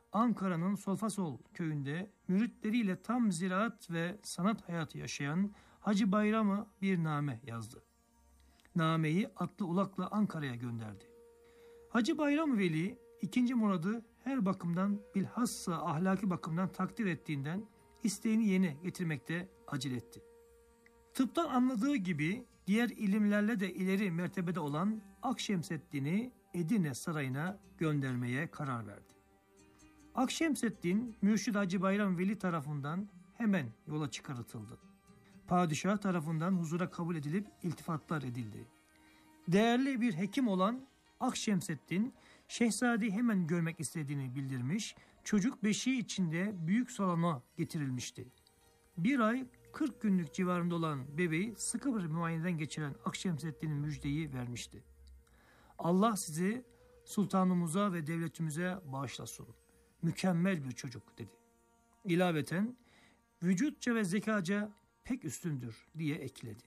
Ankara'nın Solfasol köyünde müritleriyle tam ziraat ve sanat hayatı yaşayan Hacı Bayram'a bir name yazdı. Nameyi atlı ulakla Ankara'ya gönderdi. Hacı Bayram Veli 2. Murad'ı her bakımdan bilhassa ahlaki bakımdan takdir ettiğinden isteğini yerine getirmekte acele etti. Tıptan anladığı gibi diğer ilimlerle de ileri mertebede olan Akşemseddin'i Edirne Sarayı'na göndermeye karar verdi. Akşemseddin Mürşid Hacı Bayram Veli tarafından hemen yola çıkartıldı. Padişah tarafından huzura kabul edilip iltifatlar edildi. Değerli bir hekim olan Akşemseddin Şehzade'yi hemen görmek istediğini bildirmiş, çocuk beşiği içinde büyük salona getirilmişti. 1 ay 40 günlük civarında olan bebeği sıkı bir muayeneden geçiren Akşemseddin'in müjdeyi vermişti. Allah sizi sultanımıza ve devletimize bağışlasın. Mükemmel bir çocuk dedi. İlaveten vücutça ve zekaca pek üstündür diye ekledi.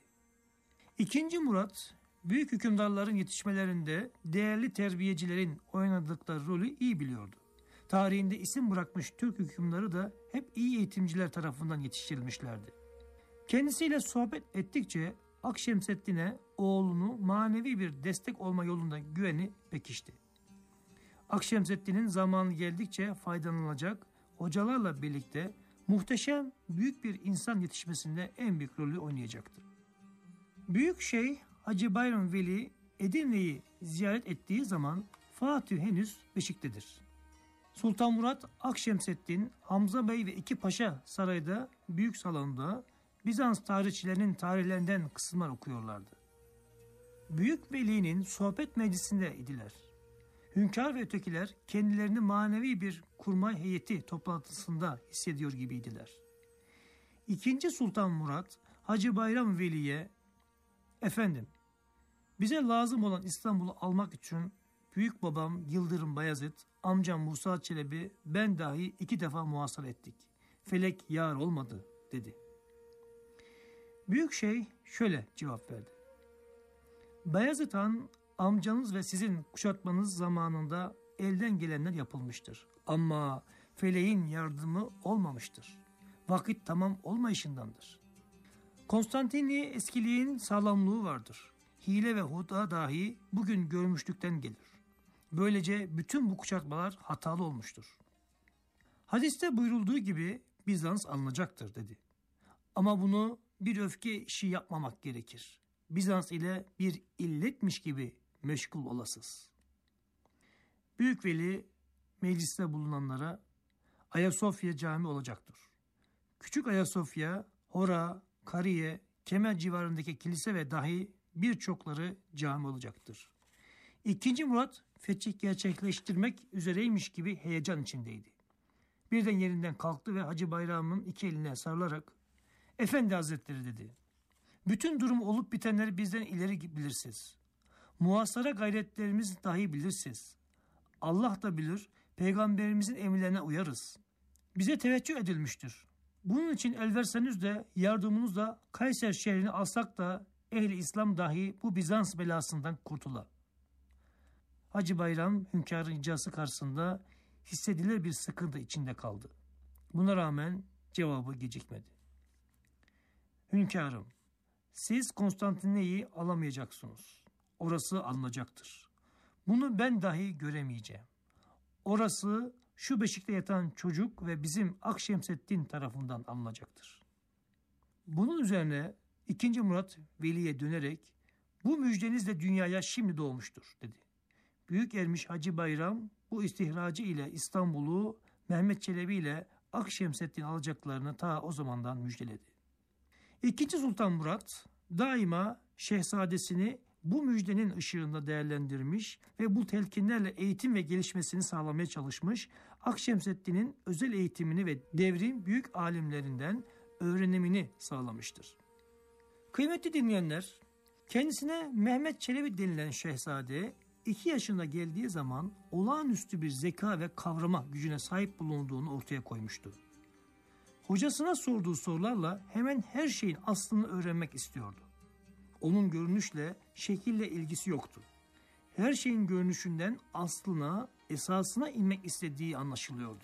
2. Murat büyük hükümdarların yetişmelerinde değerli terbiyecilerin oynadıkları rolü iyi biliyordu. Tarihinde isim bırakmış Türk hükümdarı da hep iyi eğitimciler tarafından yetiştirilmişlerdi. Kendisiyle sohbet ettikçe Akşemseddin'e oğlunu manevi bir destek olma yolunda güveni pekişti. Akşemseddin'in zamanı geldikçe faydalanılacak hocalarla birlikte muhteşem büyük bir insan yetişmesinde en büyük rolü oynayacaktı. Büyük Şeyh Hacı Bayram Veli Edirne'yi ziyaret ettiği zaman Fatih henüz beşiktedir. Sultan Murat, Akşemseddin, Hamza Bey ve 2 paşa sarayda büyük salonda Bizans tarihçilerinin tarihlerinden kısımlar okuyorlardı. Büyük Veli'nin sohbet meclisinde idiler. Hünkâr ve ötekiler kendilerini manevi bir kurmay heyeti toplantısında hissediyor gibiydiler. 2. Sultan Murat, Hacı Bayram Veli'ye "Efendim, bize lazım olan İstanbul'u almak için büyük babam Yıldırım Bayezid, amcam Musa Çelebi, ben dahi 2 defa muhasara ettik. Felek yar olmadı" dedi. Büyük Şeyh şöyle cevap verdi. Bayezid Han, amcanız ve sizin kuşatmanız zamanında elden gelenler yapılmıştır. Ama feleğin yardımı olmamıştır. Vakit tamam olmayışındandır. Konstantiniye eskiliğin sağlamlığı vardır. Hile ve huda dahi bugün görmüşlükten gelir. Böylece bütün bu kuşatmalar hatalı olmuştur. Hadiste buyurulduğu gibi Bizans alınacaktır dedi. Ama bunu bir öfke işi yapmamak gerekir. Bizans ile bir illetmiş gibi meşgul olasız. Büyük Veli mecliste bulunanlara Ayasofya Camii olacaktır. Küçük Ayasofya, Hora, Kariye, Kemer civarındaki kilise ve dahi birçokları cami olacaktır. 2. Murat fethi gerçekleştirmek üzereymiş gibi heyecan içindeydi. Birden yerinden kalktı ve Hacı Bayram'ın 2 eline sarılarak "Efendi Hazretleri" dedi. "Bütün durum olup bitenleri bizden ileri bilirsiniz. Muhasara gayretlerimiz dahi bilirsiniz. Allah da bilir, Peygamberimizin emirlerine uyarız. Bize teveccüh edilmiştir. Bunun için el verseniz de yardımınızla Kayser şehrini alsak da ehli İslam dahi bu Bizans belasından kurtula." Hacı Bayram hünkârın icazı karşısında hissedilir bir sıkıntı içinde kaldı. Buna rağmen cevabı gecikmedi. "Hünkârım, siz Konstantinye'yi alamayacaksınız. Orası alınacaktır. Bunu ben dahi göremeyeceğim. Orası şu beşikte yatan çocuk ve bizim Akşemseddin tarafından alınacaktır." Bunun üzerine 2. Murat Veli'ye dönerek "Bu müjdeniz de dünyaya şimdi doğmuştur" dedi. Büyük Ermiş Hacı Bayram bu istihracı ile İstanbul'u Mehmet Çelebi ile Akşemseddin alacaklarını ta o zamandan müjdeledi. 2. Sultan Murat daima şehzadesini bu müjdenin ışığında değerlendirmiş ve bu telkinlerle eğitim ve gelişmesini sağlamaya çalışmış, Akşemseddin'in özel eğitimini ve devrin büyük alimlerinden öğrenimini sağlamıştır. Kıymetli dinleyenler, kendisine Mehmet Çelebi denilen şehzade 2 yaşına geldiği zaman olağanüstü bir zeka ve kavrama gücüne sahip bulunduğunu ortaya koymuştu. Hocasına sorduğu sorularla hemen her şeyin aslını öğrenmek istiyordu. Onun görünüşle, şekille ilgisi yoktu. Her şeyin görünüşünden aslına, esasına inmek istediği anlaşılıyordu.